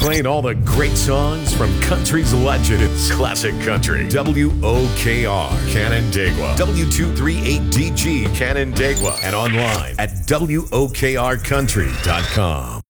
Playing all the great songs from country's legend. It's classic country. WOKR, Canandaigua. W238DG, Canandaigua. And online at WOKRcountry.com.